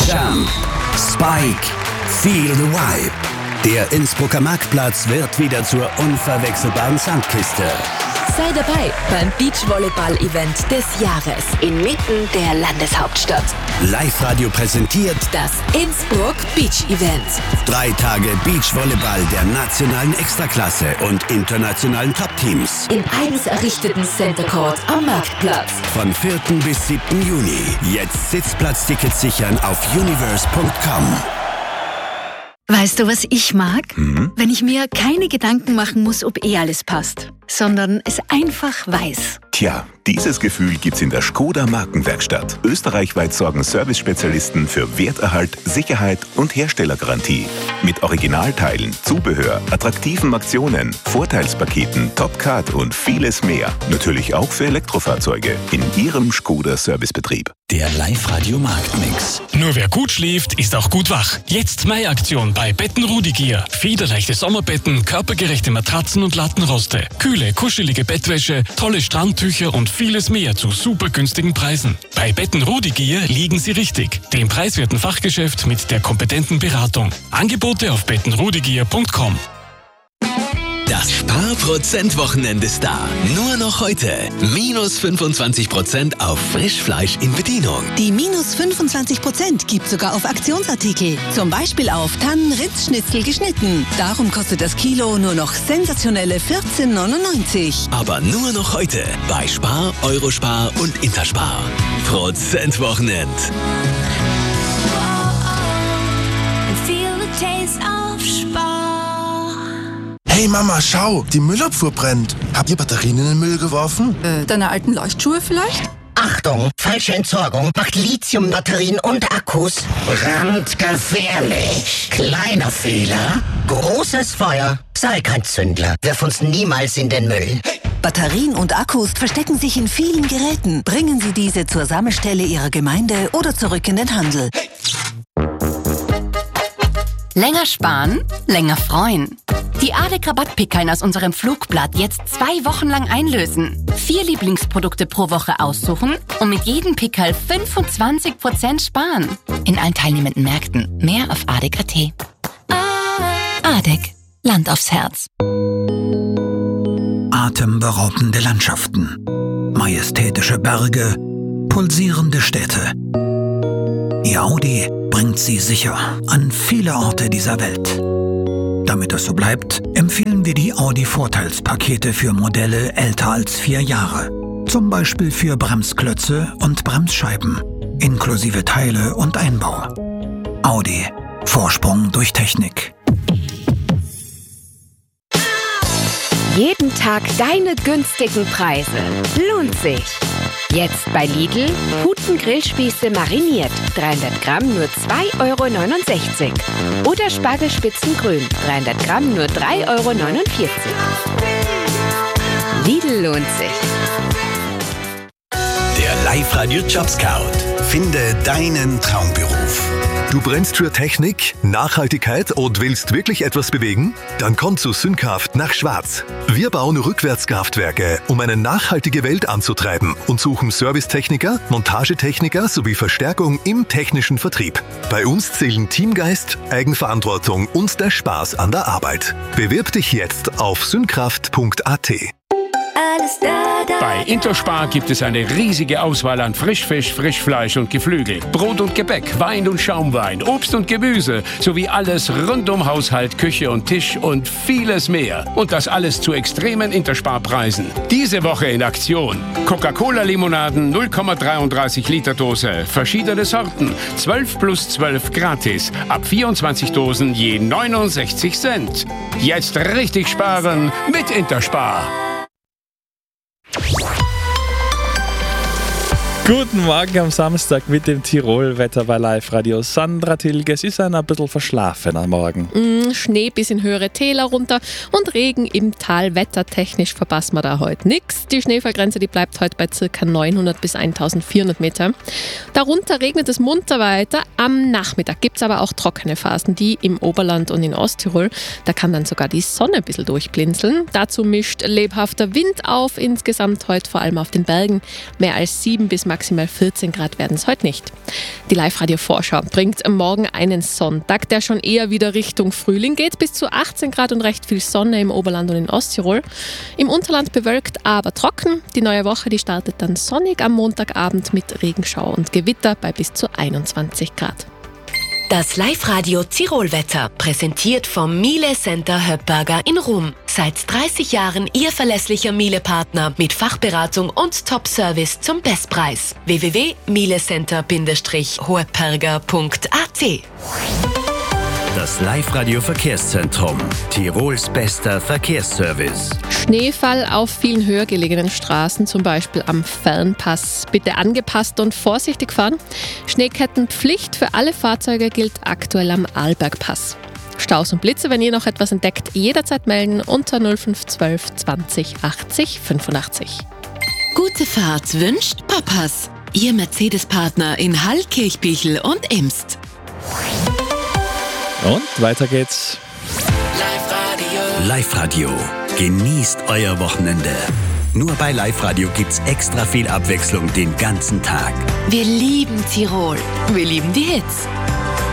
Jump, Spike, Feel the Vibe. Der Innsbrucker Marktplatz wird wieder zur unverwechselbaren Sandkiste. Sei dabei beim Beachvolleyball-Event des Jahres inmitten der Landeshauptstadt. Live-Radio präsentiert das Innsbruck Beach Event. 3 Tage Beachvolleyball der nationalen Extraklasse und internationalen Top-Teams. Im eigens errichteten Center Court am Marktplatz. Von 4. bis 7. Juni. Jetzt Sitzplatztickets sichern auf universe.com. Weißt du, was ich mag? Wenn ich mir keine Gedanken machen muss, ob alles passt, sondern es einfach weiß. Tja, dieses Gefühl gibt's in der Škoda Markenwerkstatt. Österreichweit sorgen Service-Spezialisten für Werterhalt, Sicherheit und Herstellergarantie. Mit Originalteilen, Zubehör, attraktiven Aktionen, Vorteilspaketen, Top-Card und vieles mehr. Natürlich auch für Elektrofahrzeuge in Ihrem Škoda-Servicebetrieb. Der Live-Radio Marktmix. Nur wer gut schläft, ist auch gut wach. Jetzt Mai-Aktion bei Betten Rudigier. Federleichte Sommerbetten, körpergerechte Matratzen und Lattenroste. Kühle, kuschelige Bettwäsche, tolle Strandtücher und vieles mehr zu super günstigen Preisen. Bei Betten Rudigier liegen Sie richtig. Dem preiswerten Fachgeschäft mit der kompetenten Beratung. Angebote auf bettenrudigier.com. Das Sparprozent-Wochenende ist da. Nur noch heute. Minus 25% auf Frischfleisch in Bedienung. Die minus 25% gibt sogar auf Aktionsartikel. Zum Beispiel auf Tannen-Ritz-Schnitzel geschnitten. Darum kostet das Kilo nur noch sensationelle 14,99. Aber nur noch heute bei Spar, Eurospar und Interspar. Prozent-Wochenend. Hey Mama, schau, die Müllabfuhr brennt. Habt ihr Batterien in den Müll geworfen? Deine alten Leuchtschuhe vielleicht? Achtung, falsche Entsorgung macht Lithiumbatterien und Akkus brandgefährlich. Kleiner Fehler, großes Feuer. Sei kein Zündler, wirf uns niemals in den Müll. Batterien und Akkus verstecken sich in vielen Geräten. Bringen Sie diese zur Sammelstelle Ihrer Gemeinde oder zurück in den Handel. Länger sparen, länger freuen. Die ADEC-Rabattpickeln aus unserem Flugblatt jetzt 2 Wochen lang einlösen. 4 Lieblingsprodukte pro Woche aussuchen und mit jedem Pickel 25% sparen. In allen teilnehmenden Märkten. Mehr auf ADEC.at. ADEC. Land aufs Herz. Atemberaubende Landschaften. Majestätische Berge. Pulsierende Städte. Ihr Audi bringt Sie sicher an viele Orte dieser Welt. Damit es so bleibt, empfehlen wir die Audi-Vorteilspakete für Modelle älter als 4 Jahre. Zum Beispiel für Bremsklötze und Bremsscheiben, inklusive Teile und Einbau. Audi. Vorsprung durch Technik. Jeden Tag deine günstigen Preise. Lohnt sich. Jetzt bei Lidl, Puten-Grillspieße mariniert, 300 Gramm nur 2,69 €. Oder Spargelspitzengrün, 300 Gramm nur 3,49 €. Lidl lohnt sich. Der Live-Radio Jobscout. Finde deinen Traumberuf. Du brennst für Technik, Nachhaltigkeit und willst wirklich etwas bewegen? Dann komm zu Synkraft nach Schwarz. Wir bauen Rückwärtskraftwerke, um eine nachhaltige Welt anzutreiben und suchen Servicetechniker, Montagetechniker sowie Verstärkung im technischen Vertrieb. Bei uns zählen Teamgeist, Eigenverantwortung und der Spaß an der Arbeit. Bewirb dich jetzt auf synkraft.at. Bei Interspar gibt es eine riesige Auswahl an Frischfisch, Frischfleisch und Geflügel, Brot und Gebäck, Wein und Schaumwein, Obst und Gemüse sowie alles rund um Haushalt, Küche und Tisch und vieles mehr. Und das alles zu extremen Interspar-Preisen. Diese Woche in Aktion. Coca-Cola-Limonaden 0,33 Liter Dose, verschiedene Sorten, 12 plus 12 gratis, ab 24 Dosen je 69 Cent. Jetzt richtig sparen mit Interspar. Guten Morgen am Samstag mit dem Tirol-Wetter bei Live-Radio. Sandra Tilge, es ist ein bisschen verschlafener Morgen. Schnee bis in höhere Täler runter und Regen im Tal. Wettertechnisch verpassen wir da heute nichts. Die Schneefallgrenze, die bleibt heute bei ca. 900 bis 1400 Meter. Darunter regnet es munter weiter. Am Nachmittag gibt es aber auch trockene Phasen, die im Oberland und in Osttirol. Da kann dann sogar die Sonne ein bisschen durchblinzeln. Dazu mischt lebhafter Wind auf. Insgesamt heute vor allem auf den Bergen mehr als 7 bis maximal 14 Grad werden es heute nicht. Die Live-Radio-Vorschau bringt am Morgen einen Sonntag, der schon eher wieder Richtung Frühling geht, bis zu 18 Grad und recht viel Sonne im Oberland und in Osttirol. Im Unterland bewölkt, aber trocken. Die neue Woche, die startet dann sonnig am Montagabend mit Regenschau und Gewitter bei bis zu 21 Grad. Das Live-Radio Tirolwetter, präsentiert vom Miele Center Höppberger in Rum. Seit 30 Jahren Ihr verlässlicher Miele-Partner mit Fachberatung und Top-Service zum Bestpreis. www.milecenter-höppberger.at. Das Live-Radio Verkehrszentrum. Tirols bester Verkehrsservice. Schneefall auf vielen höher gelegenen Straßen, zum Beispiel am Fernpass. Bitte angepasst und vorsichtig fahren. Schneekettenpflicht für alle Fahrzeuge gilt aktuell am Arlbergpass. Staus und Blitze, wenn ihr noch etwas entdeckt, jederzeit melden unter 0512 20 80 85. Gute Fahrt wünscht Papas. Ihr Mercedes-Partner in Hall, Kirchbichel und Imst. Und weiter geht's. Live-Radio. Genießt euer Wochenende. Nur bei Live-Radio gibt's extra viel Abwechslung den ganzen Tag. Wir lieben Tirol. Wir lieben die Hits.